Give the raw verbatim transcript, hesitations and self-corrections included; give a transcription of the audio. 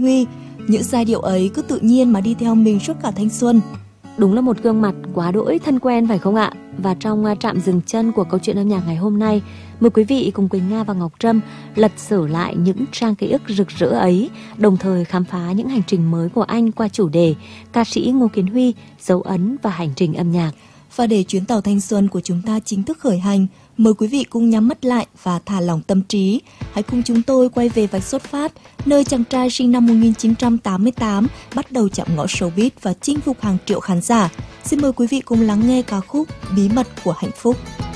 Huy. Những giai điệu ấy cứ tự nhiên mà đi theo mình suốt cả thanh xuân. Đúng là một gương mặt quá đỗi thân quen phải không ạ? Và trong trạm dừng chân của câu chuyện âm nhạc ngày hôm nay, mời quý vị cùng Quỳnh Nga và Ngọc Trâm lật sử lại những trang ký ức rực rỡ ấy, đồng thời khám phá những hành trình mới của anh qua chủ đề ca sĩ Ngô Kiến Huy, dấu ấn và hành trình âm nhạc. Và để chuyến tàu thanh xuân của chúng ta chính thức khởi hành, mời quý vị cùng nhắm mắt lại và thả lỏng tâm trí. Hãy cùng chúng tôi quay về vạch xuất phát, nơi chàng trai sinh năm một nghìn chín trăm tám mươi tám bắt đầu chạm ngõ showbiz và chinh phục hàng triệu khán giả. Xin mời quý vị cùng lắng nghe ca khúc Bí mật của hạnh phúc.